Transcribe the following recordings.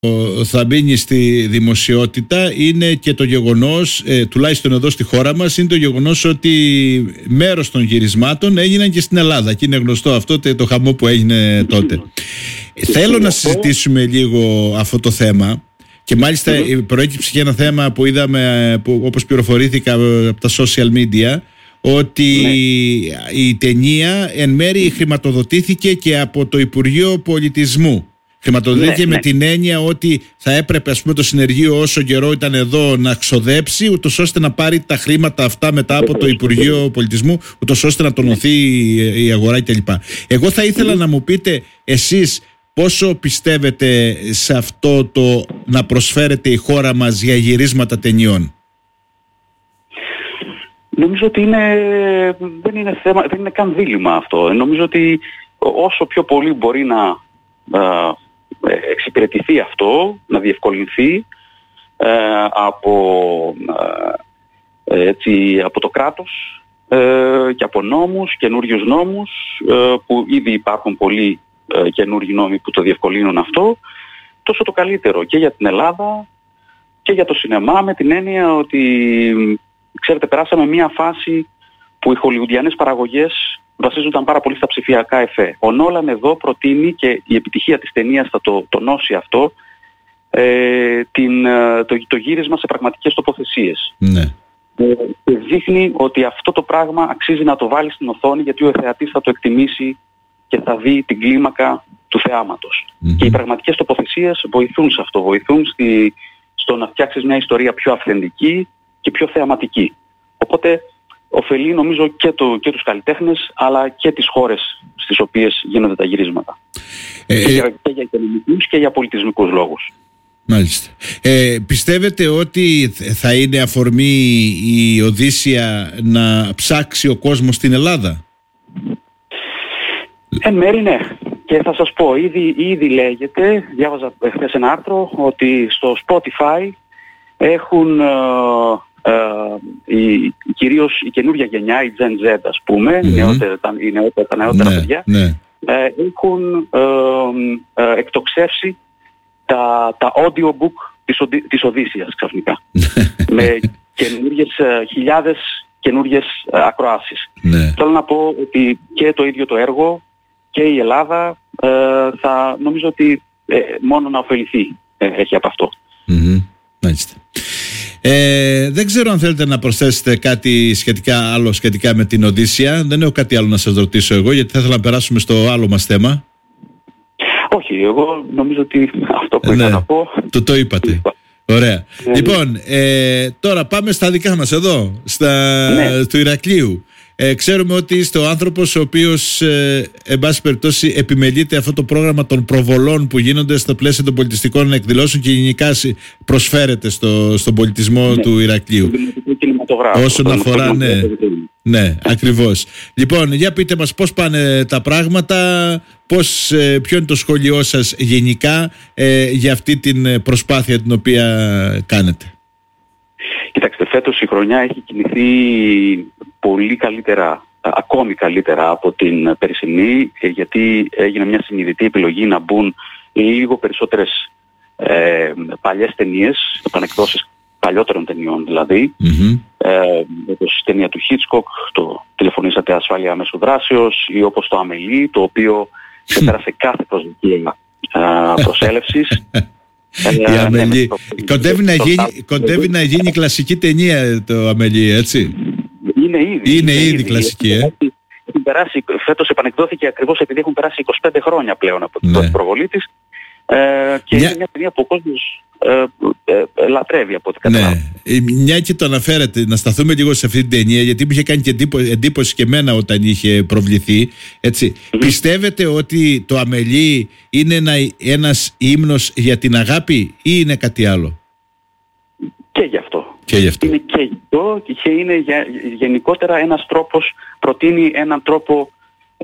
θα μπει στη δημοσιότητα είναι και το γεγονός, τουλάχιστον εδώ στη χώρα μας, είναι το γεγονός ότι μέρος των γυρισμάτων έγιναν και στην Ελλάδα και είναι γνωστό αυτό το χαμό που έγινε τότε. Θέλω να συζητήσουμε λίγο αυτό το θέμα και μάλιστα προέκυψε και ένα θέμα που είδαμε, που, όπως πληροφορήθηκα από τα social media, ότι η ταινία εν μέρει χρηματοδοτήθηκε και από το Υπουργείο Πολιτισμού. Χρηματοδοτήθηκε με την έννοια ότι θα έπρεπε, ας πούμε, το συνεργείο όσο καιρό ήταν εδώ να ξοδέψει, ούτως ώστε να πάρει τα χρήματα αυτά μετά από το Υπουργείο Πολιτισμού, ούτως ώστε να τονωθεί η αγορά κλπ. Εγώ θα ήθελα να μου πείτε εσείς πόσο πιστεύετε σε αυτό το να προσφέρεται η χώρα μας για γυρίσματα ταινιών. Νομίζω ότι δεν είναι καν δίλημμα αυτό. Νομίζω ότι όσο πιο πολύ μπορεί να εξυπηρετηθεί αυτό, να διευκολυνθεί από το κράτος και από νόμους, καινούριους νόμους, που ήδη υπάρχουν πολλοί καινούριοι νόμοι που το διευκολύνουν αυτό, τόσο το καλύτερο και για την Ελλάδα και για το σινεμά, με την έννοια ότι, ξέρετε, περάσαμε μια φάση που οι χολιουντιανές παραγωγές βασίζονταν πάρα πολύ στα ψηφιακά εφέ. Ο Νόλαν εδώ προτείνει, και η επιτυχία της ταινίας θα το τονώσει αυτό, το γύρισμα σε πραγματικές τοποθεσίες. Ναι. Δείχνει ότι αυτό το πράγμα αξίζει να το βάλει στην οθόνη, γιατί ο θεατής θα το εκτιμήσει και θα δει την κλίμακα του θεάματος. Και οι πραγματικές τοποθεσίες βοηθούν σε αυτό, βοηθούν στο να φτιάξεις μια ιστορία πιο αυθεντική και πιο θεαματική. Οπότε ωφελεί, νομίζω, και τους καλλιτέχνες, αλλά και τις χώρες στις οποίες γίνονται τα γυρίσματα. Και για οικονομικούς και για πολιτισμικούς λόγους. Μάλιστα. Πιστεύετε ότι θα είναι αφορμή η Οδύσσεια να ψάξει ο κόσμος στην Ελλάδα? Εν μέρει ναι. Και θα σας πω, ήδη λέγεται, διάβαζα χθες ένα άρθρο, ότι στο Spotify έχουν κυρίως η καινούργια γενιά, η Gen Z, ας πούμε, τα νεότερα παιδιά, έχουν εκτοξεύσει τα audiobook της Οδύσσιας ξαφνικά. Με χιλιάδες καινούργιες ακροάσεις. Θέλω να πω ότι και το ίδιο το έργο και η Ελλάδα νομίζω ότι μόνο να ωφεληθεί έχει από αυτό. Μάλιστα. Δεν ξέρω αν θέλετε να προσθέσετε κάτι σχετικά με την Οδύσσεια. Δεν έχω κάτι άλλο να σας ρωτήσω εγώ, γιατί θα ήθελα να περάσουμε στο άλλο μας θέμα. Όχι, εγώ νομίζω ότι αυτό που ήθελα να πω το είπατε. Ωραία. Λοιπόν, τώρα πάμε στα δικά μας εδώ, του Ηρακλείου. Ξέρουμε ότι είστε ο άνθρωπος ο οποίος εν πάση περιπτώσει επιμελείται αυτό το πρόγραμμα των προβολών που γίνονται στο πλαίσιο των πολιτιστικών εκδηλώσεων και γενικά προσφέρεται στον πολιτισμό του Ηρακλείου. Όσον αφορά, ναι, ακριβώς. Λοιπόν, για πείτε μας πώς πάνε τα πράγματα, ποιο είναι το σχόλιο σας γενικά για αυτή την προσπάθεια την οποία κάνετε. Κοιτάξτε, φέτος η χρονιά έχει κινηθεί πολύ καλύτερα, ακόμη καλύτερα από την περσινή, γιατί έγινε μια συνειδητή επιλογή να μπουν λίγο περισσότερες παλιές ταινίες, επανεκδόσεις παλιότερων ταινιών δηλαδή, όπως η ταινία του Hitchcock, το «Τηλεφωνήσατε ασφάλεια μέσω δράσεως», ή όπως το «Αμελή», το οποίο ξεπέρασε κάθε προσδοκία προσέλευσης. Η Αμελή. Κοντεύει να γίνει κλασική ταινία το Αμελή, έτσι. Είναι ήδη κλασική. Φέτος επανεκδόθηκε ακριβώς επειδή έχουν περάσει 25 χρόνια πλέον από την πρώτη προβολή της, και είναι μια ταινία που ο κόσμος λατρεύει από ό,τι καταλάβει. Μια και το αναφέρατε, να σταθούμε λίγο σε αυτή την ταινία, γιατί μου είχε κάνει και εντύπωση και εμένα όταν είχε προβληθεί, έτσι. Πιστεύετε ότι το Αμελή είναι ένας ύμνος για την αγάπη ή είναι κάτι άλλο? Και γι' αυτό. Είναι και γι' αυτό, και είναι γενικότερα ένας τρόπος, προτείνει έναν τρόπο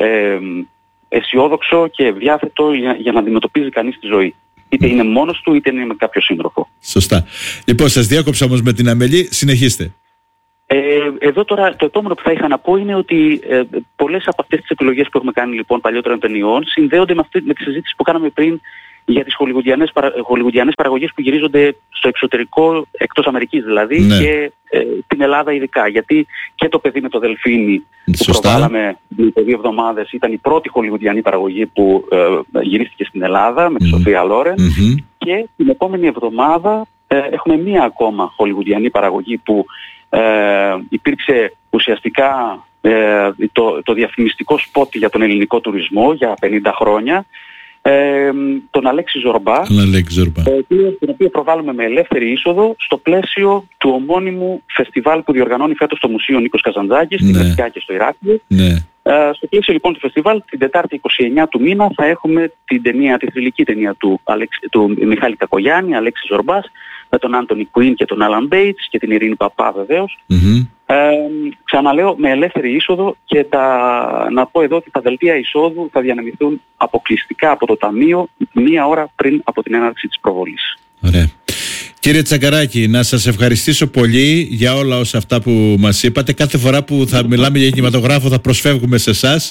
αισιόδοξο και ευδιάθετο για να αντιμετωπίζει κανείς τη ζωή. Είτε είναι μόνος του, είτε είναι με κάποιο σύντροφο. Σωστά. Λοιπόν, σας διάκοψα όμως με την Αμελή. Συνεχίστε. Εδώ τώρα το επόμενο που θα είχα να πω είναι ότι πολλές από αυτές τις επιλογές που έχουμε κάνει λοιπόν παλιότερων ταινιών συνδέονται με τη συζήτηση που κάναμε πριν για τις χολιγουντιανές παραγωγές που γυρίζονται στο εξωτερικό, εκτός Αμερικής δηλαδή, ναι. και την Ελλάδα ειδικά. Γιατί και το παιδί με το Δελφίνι που προβάλαμε πριν 2 εβδομάδες ήταν η πρώτη χολιγουντιανή παραγωγή που γυρίστηκε στην Ελλάδα με τη Σοφία Λόρεν, και την επόμενη εβδομάδα έχουμε μία ακόμα χολιγουντιανή παραγωγή που υπήρξε ουσιαστικά το διαφημιστικό σπότ για τον ελληνικό τουρισμό για 50 χρόνια, τον Αλέξη Ζορμπά, τον οποίο προβάλλουμε με ελεύθερη είσοδο στο πλαίσιο του ομώνυμου φεστιβάλ που διοργανώνει φέτος το Μουσείο Νίκος Καζαντζάκης στην Εθιά και στο Ηράκλειο. Στο πλαίσιο λοιπόν του φεστιβάλ, την Τετάρτη 29 του μήνα θα έχουμε τη θρυλική ταινία του Μιχάλη Κακογιάννη, Αλέξη Ζορμπάς, με τον Άντονι Κουίν και τον Άλαν Μπέιτς και την Ειρήνη Παπά βεβαίως. Ξαναλέω, με ελεύθερη είσοδο, και να πω εδώ ότι τα δελτία εισόδου θα διανεμηθούν αποκλειστικά από το Ταμείο 1 ώρα πριν από την έναρξη της προβολής. Ωραία. Κύριε Τσαγκαράκη, να σας ευχαριστήσω πολύ για όλα όσα αυτά που μας είπατε. Κάθε φορά που θα μιλάμε για κινηματογράφο θα προσφεύγουμε σε εσάς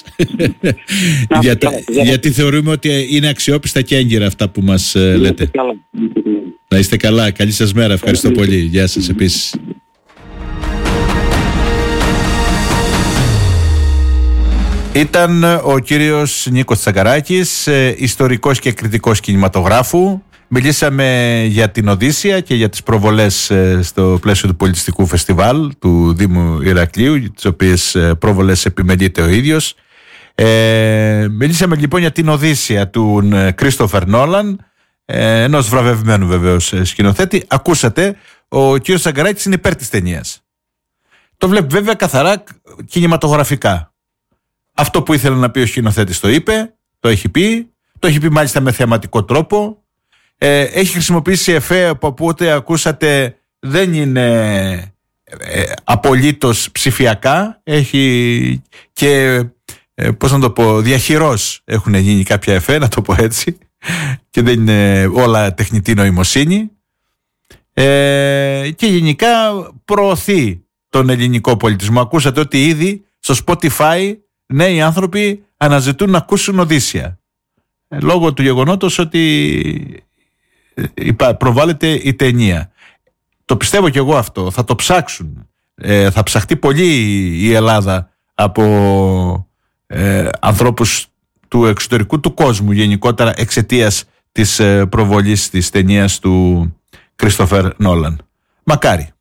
γιατί θεωρούμε ότι είναι αξιόπιστα και έγκυρα αυτά που μας λέτε. Να είστε καλά, καλή σας μέρα, ευχαριστώ πολύ. Γεια σας επίσης. Ήταν ο κύριος Νίκος Τσαγκαράκης, ιστορικός και κριτικός κινηματογράφου. Μιλήσαμε για την Οδύσσεια και για τις προβολές στο πλαίσιο του πολιτιστικού φεστιβάλ του Δήμου Ηρακλείου, τις οποίες προβολές επιμελείται ο ίδιος. Μιλήσαμε λοιπόν για την Οδύσσεια του Κρίστοφερ Νόλαν, ενός βραβευμένου βεβαίως σκηνοθέτη. Ακούσατε, ο κύριος Τσαγκαράκης είναι υπέρ της ταινίας. Το βλέπει βέβαια καθαρά κινηματογραφικά. Αυτό που ήθελε να πει ο σκηνοθέτης το είπε, το έχει πει μάλιστα με θεαματικό τρόπο. Έχει χρησιμοποιήσει εφέ που από ό,τι ακούσατε δεν είναι απολύτως ψηφιακά. Έχει και πώς να το πω, διαχειρός έχουν γίνει κάποια εφέ, να το πω έτσι, και δεν είναι όλα τεχνητή νοημοσύνη, και γενικά προωθεί τον ελληνικό πολιτισμό. Ακούσατε ότι ήδη στο Spotify νέοι άνθρωποι αναζητούν να ακούσουν Οδύσσεια, λόγω του γεγονότος ότι προβάλλεται η ταινία. Το πιστεύω και εγώ αυτό. Θα το ψάξουν. Θα ψαχτεί πολύ η Ελλάδα από ανθρώπους του εξωτερικού, του κόσμου γενικότερα, εξαιτίας της προβολής της ταινίας του Κρίστοφερ Νόλαν. Μακάρι.